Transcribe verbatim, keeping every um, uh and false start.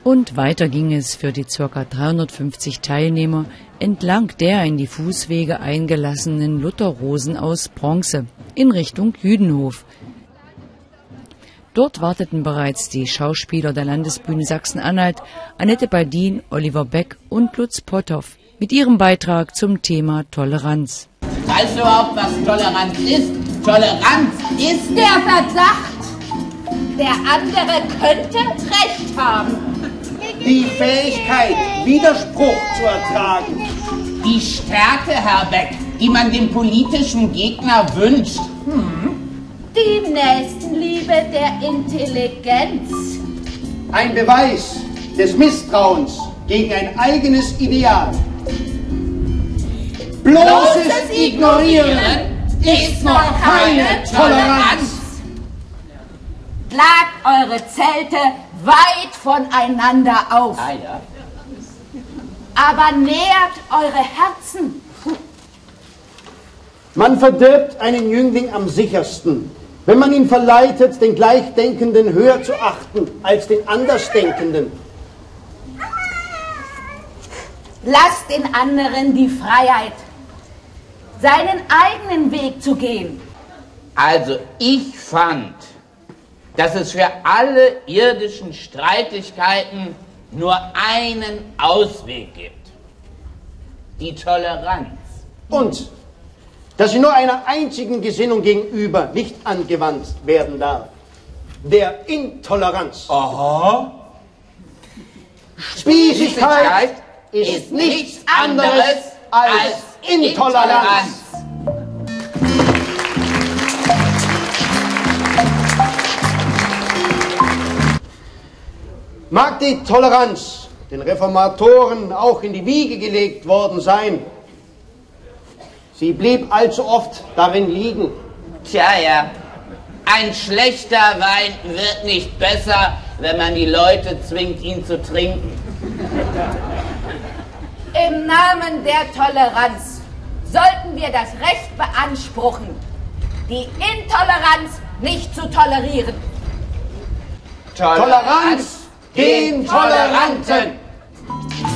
Und weiter ging es für die ca. dreihundertfünfzig Teilnehmer entlang der in die Fußwege eingelassenen Lutherrosen aus Bronze in Richtung Jüdenhof. Dort warteten bereits die Schauspieler der Landesbühne Sachsen-Anhalt, Annette Baldin, Oliver Beck und Lutz Potthoff, mit ihrem Beitrag zum Thema Toleranz. Weißt du überhaupt, was Toleranz ist? Toleranz ist... Der Verdacht, der andere könnte Recht haben. Die Fähigkeit, Widerspruch zu ertragen. Die Stärke, Herr Beck, die man dem politischen Gegner wünscht. Hm. Die Nächstenliebe der Intelligenz. Ein Beweis des Misstrauens gegen ein eigenes Ideal. Bloßes Ignorieren ist noch keine Toleranz. Schlagt eure Zelte weit voneinander auf. Ah, ja. Aber nährt eure Herzen. Man verdirbt einen Jüngling am sichersten, wenn man ihn verleitet, den Gleichdenkenden höher zu achten als den Andersdenkenden. Lasst den anderen die Freiheit, seinen eigenen Weg zu gehen. Also ich fand, dass es für alle irdischen Streitigkeiten nur einen Ausweg gibt. Die Toleranz. Und dass sie nur einer einzigen Gesinnung gegenüber nicht angewandt werden darf. Der Intoleranz. Aha. Spießigkeit ist nichts anderes als Intoleranz. Mag die Toleranz den Reformatoren auch in die Wiege gelegt worden sein, sie blieb allzu oft darin liegen. Tja, ja. Ein schlechter Wein wird nicht besser, wenn man die Leute zwingt, ihn zu trinken. Im Namen der Toleranz sollten wir das Recht beanspruchen, die Intoleranz nicht zu tolerieren. Toleranz den Toleranten!